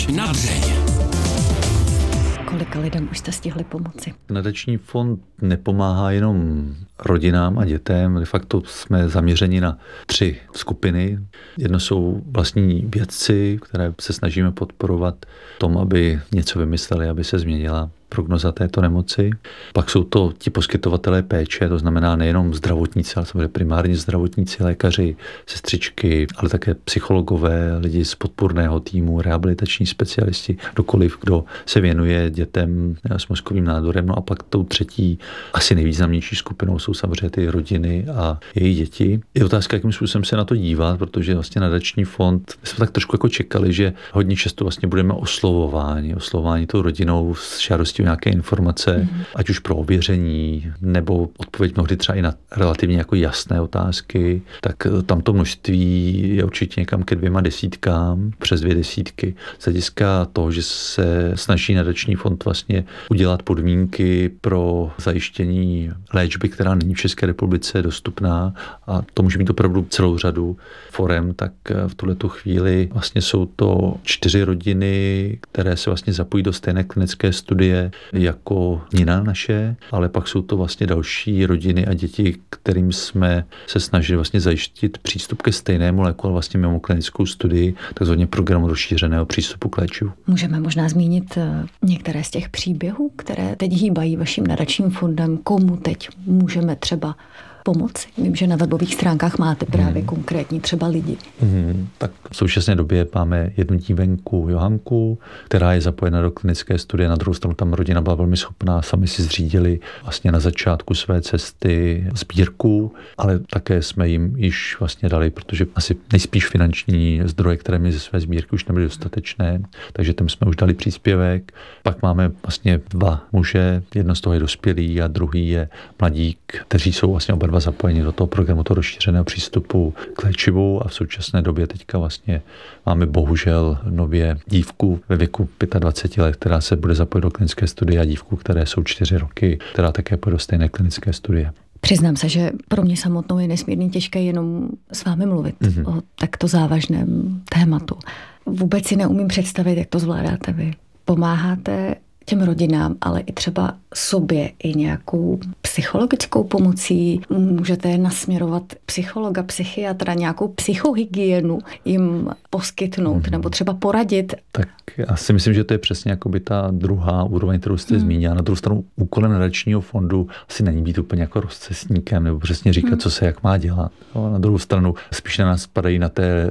Až na dřeň. Kolika lidem už jste stihli pomoci? Nadační fond nepomáhá jenom rodinám a dětem. De facto jsme zaměřeni na 3 skupiny. Jedno jsou vlastní vědci, které se snažíme podporovat v tom, aby něco vymysleli, aby se změnila prognoza této nemoci. Pak jsou to ti poskytovatelé péče, to znamená nejenom zdravotníci, ale samozřejmě primárně zdravotníci, lékaři, sestřičky, ale také psychologové, lidi z podpůrného týmu, rehabilitační specialisti, kdokoliv, kdo se věnuje dětem s mozkovým nádorem. No a pak tou třetí, asi nejvýznamnější skupinou jsou samozřejmě ty rodiny a jejich děti. Je otázka, jakým způsobem se na to dívat, protože vlastně nadační fond, my jsme tak trošku jako čekali, že hodně často vlastně budeme oslovováni tou rodinou s žádostí nějaké informace, ať už pro ověření, nebo odpověď mnohdy třeba i na relativně jako jasné otázky, tak tam to množství je určitě někam ke 2 desítkám, přes 2 desítky. Z hlediska toho, že se snaží nadační fond vlastně udělat podmínky pro zajištění léčby, která není v České republice dostupná, a to může mít opravdu celou řadu forem, tak v tuhletu chvíli vlastně jsou to 4 rodiny, které se vlastně zapojí do stejné klinické studie jako Nina naše, ale pak jsou to vlastně další rodiny a děti, kterým jsme se snažili vlastně zajistit přístup ke stejnému léku, ale vlastně mimo klinickou studii, takzvaně programu rozšířeného přístupu k léčivu. Můžeme možná zmínit některé z těch příběhů, které teď hýbají vaším nadačním fondem, komu teď můžeme třeba pomoci? Vím, že na webových stránkách máte právě konkrétní třeba lidi. Tak v současné době máme jednu dívenku Johanku, která je zapojena do klinické studie. Na druhou stranu tam rodina byla velmi schopná, sami si zřídili vlastně na začátku své cesty sbírku, ale také jsme jim již vlastně dali, protože asi nejspíš finanční zdroje, které mi ze své sbírky už nebyly dostatečné, takže tam jsme už dali příspěvek. Pak máme vlastně 2 muže, jedno z toho je dospělý a druhý je mladík, kteří jsou vlastně oba zapojení do toho programu toho rozšířeného přístupu k léčivu a v současné době teďka vlastně máme bohužel nově dívku ve věku 25 let, která se bude zapojit do klinické studie a dívku, které jsou 4 roky, která také půjde do stejné klinické studie. Přiznám se, že pro mě samotnou je nesmírně těžké jenom s vámi mluvit o takto závažném tématu. Vůbec si neumím představit, jak to zvládáte vy. Pomáháte těm rodinám, ale i třeba sobě i nějakou psychologickou pomocí. Můžete je nasměrovat psychologa, psychiatra, nějakou psychohygienu jim poskytnout nebo třeba poradit. Tak já si myslím, že to je přesně jakoby ta druhá úroveň, kterou jste zmínila. Na druhou stranu úkolem nadačního fondu asi není být úplně jako rozcestníkem nebo přesně říkat, co se jak má dělat. Na druhou stranu spíš na nás padají na té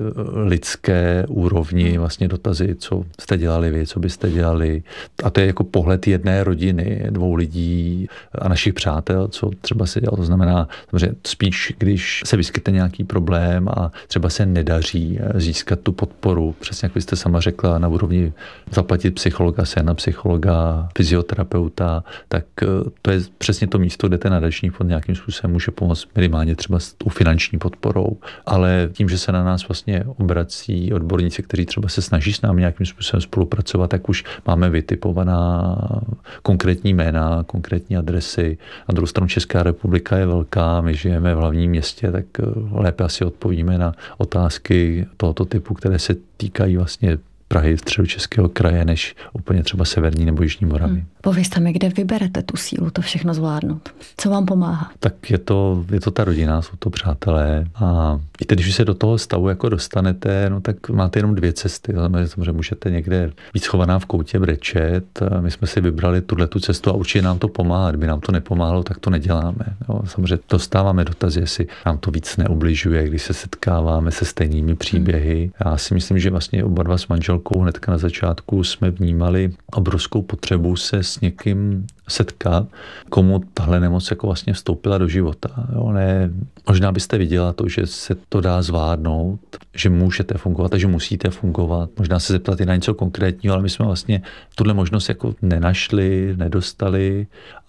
lidské úrovni vlastně dotazy, co jste dělali vy, co byste dělali. A to je jako pohled jedné rodiny, 2 lidí a našich přátel, co třeba se dělalo. To znamená, že spíš, když se vyskytne nějaký problém a třeba se nedaří získat tu podporu, přesně jak vy jste sama řekla, na úrovni zaplatit psychologa, na psychologa, fyzioterapeuta, tak to je přesně to místo, kde ten nadační fond nějakým způsobem může pomoct minimálně třeba s tou finanční podporou. Ale tím, že se na nás vlastně obrací odborníci, kteří třeba se snaží s námi nějakým způsobem spolupracovat, tak už máme vytipovaná konkrétní jména, konkrétní adresy. Na druhou stranu Česká republika je velká, my žijeme v hlavním městě, tak lépe asi odpovíme na otázky tohoto typu, které se týkají vlastně Prahy, Středočeského kraje, než úplně třeba severní nebo jižní Moravy. Povězte mi, kde vyberete tu sílu to všechno zvládnout? Co vám pomáhá? Tak je to ta rodina, jsou to přátelé. A víte, když se do toho stavu jako dostanete, no tak máte jenom 2 cesty. Samozřejmě můžete někde být schovaná v koutě brečet. My jsme si vybrali tu cestu a určitě nám to pomáhá. Kdyby nám to nepomáhalo, tak to neděláme. Jo, samozřejmě dostáváme dotazy, jestli nám to víc neubližuje, když se setkáváme se stejnými příběhy. Já si myslím, že vlastně oba dva s manželkou hnedka na začátku jsme vnímali obrovskou potřebu se s někým setkat, komu tahle nemoc jako vlastně vstoupila do života. Jo, ne, možná byste viděla to, že se to dá zvládnout, že můžete fungovat a že musíte fungovat. Možná se zeptat i na něco konkrétního, ale my jsme vlastně tuhle možnost jako nenašli, nedostali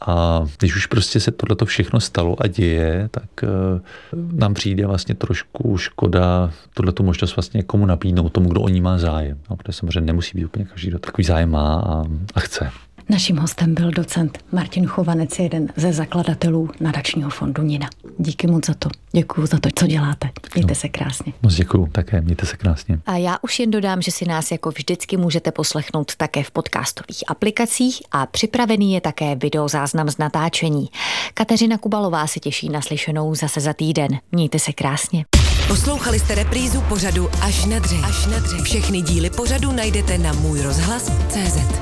a když už prostě se tohleto všechno stalo a děje, tak nám přijde vlastně trošku škoda tuhletu možnost vlastně komu nabídnout, tomu, kdo o ní má zájem. No, protože samozřejmě nemusí být úplně každý, kdo takový zájem má a chce. Naším hostem byl docent Martin Chovanec, jeden ze zakladatelů nadačního fondu NIDA. Díky moc za to. Děkuju za to, co děláte. Mějte se krásně. Moc děkuju také, mějte se krásně. A já už jen dodám, že si nás jako vždycky můžete poslechnout také v podcastových aplikacích a připravený je také videozáznam z natáčení. Kateřina Kubalová se těší na slyšenou zase za týden. Mějte se krásně. Poslouchali jste reprízu pořadu Až na dřeň. Všechny díly pořadu najdete na můj rozhlas.cz.